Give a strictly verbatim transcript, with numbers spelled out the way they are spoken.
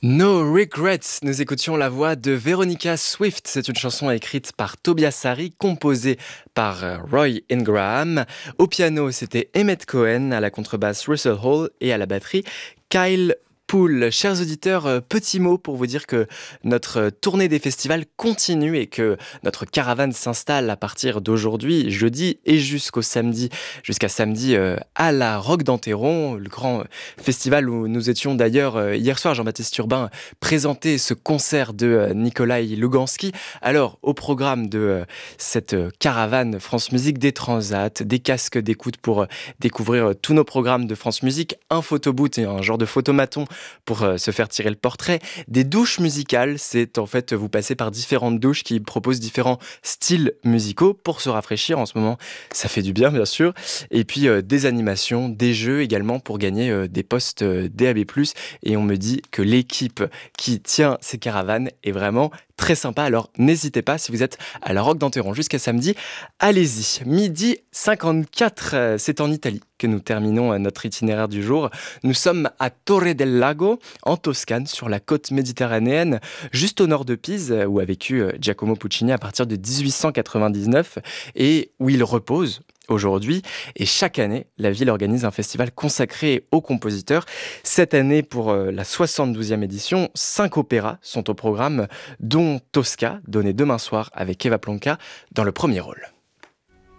No Regrets, nous écoutions la voix de Veronica Swift. C'est une chanson écrite par Tobias Harry, composée par euh, Roy Ingraham. Au piano, c'était Emmett Cohen, à la contrebasse Russell Hall et à la batterie Kyle Poole. Chers auditeurs, euh, petit mot pour vous dire que notre euh, tournée des festivals continue et que notre caravane s'installe à partir d'aujourd'hui, jeudi et jusqu'au samedi, jusqu'à samedi euh, à la Roque d'Enterron, le grand euh, festival où nous étions d'ailleurs euh, hier soir, Jean-Baptiste Urbain présentait ce concert de euh, Nikolai Lugansky. Alors, au programme de euh, cette euh, caravane France Musique, des transats, des casques d'écoute pour euh, découvrir euh, tous nos programmes de France Musique, un photoboot et un genre de photomaton pour euh, se faire tirer le portrait, des douches musicales, c'est en fait vous passez par différentes douches qui proposent différents styles musicaux pour se rafraîchir en ce moment, ça fait du bien bien sûr, et puis euh, des animations, des jeux également pour gagner euh, des postes euh, D A B plus, et on me dit que l'équipe qui tient ces caravanes est vraiment très sympa, alors n'hésitez pas si vous êtes à la Roque d'Enterron jusqu'à samedi, allez-y. Midi cinquante-quatre, euh, c'est en Italie que nous terminons euh, notre itinéraire du jour. Nous sommes à Torre del Lago, en Toscane, sur la côte méditerranéenne, juste au nord de Pise, où a vécu euh, Giacomo Puccini à partir de dix-huit cent quatre-vingt-dix-neuf et où il repose aujourd'hui. Et chaque année, la ville organise un festival consacré aux compositeurs. Cette année, pour euh, la soixante-douzième édition, cinq opéras sont au programme, dont Tosca, donné demain soir avec Eva Plonka dans le premier rôle.